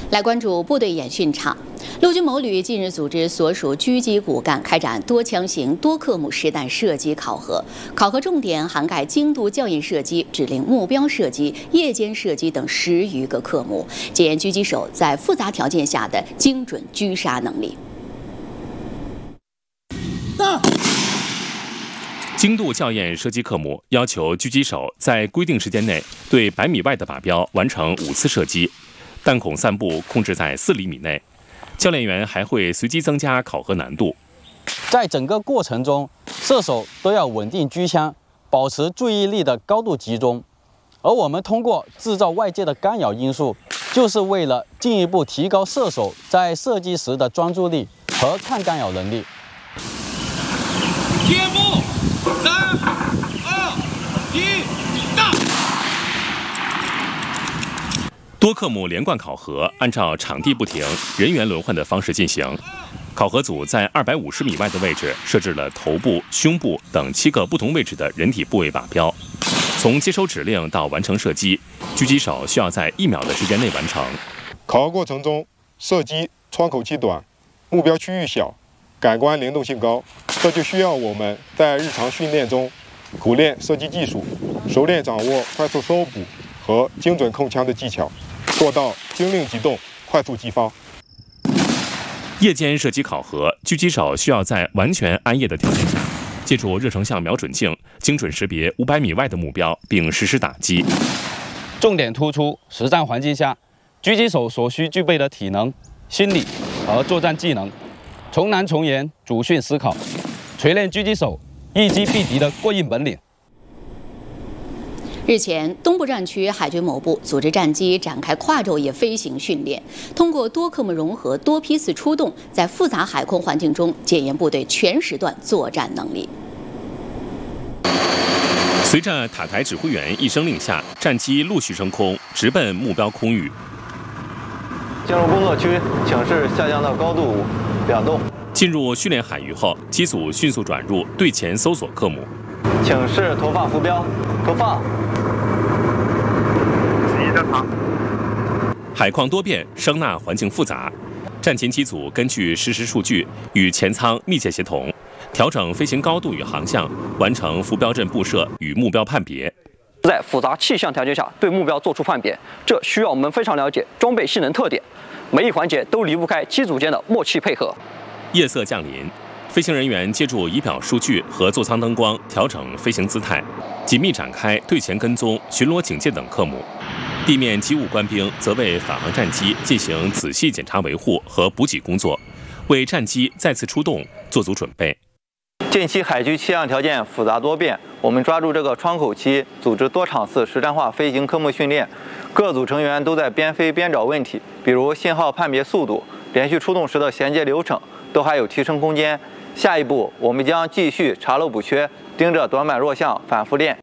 来关注部队演训场。陆军某旅近日组织所属狙击骨干开展多枪型、多科目实弹射击考核，考核重点涵盖精度校验射击、指令目标射击、夜间射击等10余个科目，检验狙击手在复杂条件下的精准狙杀能力。 精度校验射击科目要求狙击手在规定时间内对100米外的靶标完成5次射击，弹孔散布控制在4厘米内。教练员还会随机增加考核难度。 在整个过程中，射手都要稳定狙枪，保持注意力的高度集中。而我们通过制造外界的干扰因素，就是为了进一步提高射手在射击时的专注力和抗干扰能力。 接步，3、2、1，到！ 多科目连贯考核按照场地不停、人员轮换的方式进行。考核组在250米外的位置设置了头部、胸部等7个不同位置的人体部位靶标。从接收指令到完成射击，狙击手需要在1秒的时间内完成。 考核过程中，射击窗口期短，目标区域小，感官灵动性高，这就需要我们在日常训练中苦练射击技术，熟练掌握快速搜捕和精准控枪的技巧，做到精令即动、快速击发。 夜间射击考核，狙击手需要在完全暗夜的条件下，借助热成像瞄准镜，精准识别500米外的目标，并实施打击。 重点突出实战环境下狙击手所需具备的体能、心理和作战技能，从难从严，主训思考，锤炼狙击手一击必敌的过硬本领。 日前，东部战区海军某部组织战机展开跨昼夜飞行训练，通过多科目融合、多批次出动，在复杂海空环境中检验部队全时段作战能力。 随着塔台指挥员一声令下，战机陆续升空，直奔目标空域。 进入工作区，请示下降到高度2栋。 进入训练海域后，机组迅速转入对前搜索科目。 请示投放浮标，投放。 海况多变，声呐环境复杂，战前机组根据实时数据与前舱密切协同，调整飞行高度与航向，完成浮标阵布设与目标判别。 在复杂气象条件下对目标做出判别，这需要我们非常了解装备性能特点，每一环节都离不开机组间的默契配合。 夜色降临，飞行人员借助仪表数据和座舱灯光调整飞行姿态，紧密展开对前跟踪、巡逻警戒等科目。地面机务官兵则为返航战机进行仔细检查维护和补给工作，为战机再次出动做足准备。 近期海区气象条件复杂多变，我们抓住这个窗口期，组织多场次实战化飞行科目训练，各组成员都在边飞边找问题，比如信号判别速度、连续出动时的衔接流程，都还有提升空间。下一步，我们将继续查漏补缺，盯着短板弱项反复练。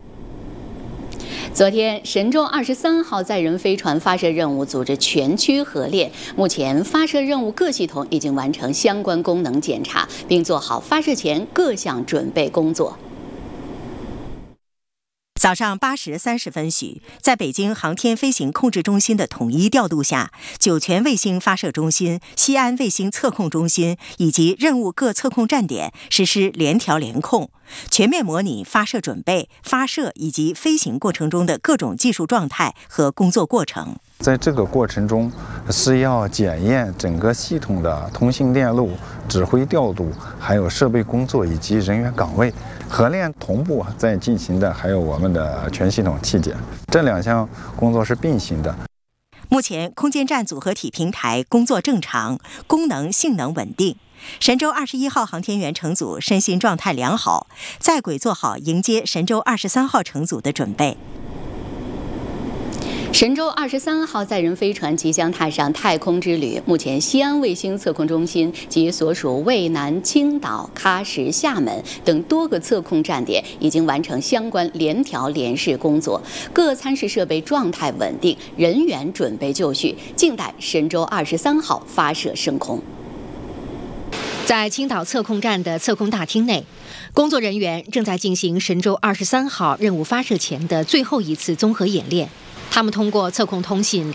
昨天，神舟23号载人飞船发射任务组织全区核练，目前发射任务各系统已经完成相关功能检查，并做好发射前各项准备工作。 早上8时30分许，在北京航天飞行控制中心的统一调度下，酒泉卫星发射中心、西安卫星测控中心以及任务各测控站点实施联调联控，全面模拟发射准备、发射以及飞行过程中的各种技术状态和工作过程。 在这个过程中，是要检验整个系统的通信链路、指挥调度，还有设备工作以及人员岗位。核练同步在进行的还有我们的全系统器检，这2项工作是并行的。 目前空间站组合体平台工作正常，功能性能稳定。神舟21号航天员乘组身心状态良好，在轨做好迎接神舟23号乘组的准备。 神舟23号载人飞船即将踏上太空之旅。目前，西安卫星测控中心及所属渭南、青岛、喀什、厦门等多个测控站点已经完成相关联调联试工作，各参试设备状态稳定，人员准备就绪，静待神舟23号发射升空。 在青岛测控站的测控大厅内，工作人员正在进行神舟23号任务发射前的最后一次综合演练。他们通过测控通信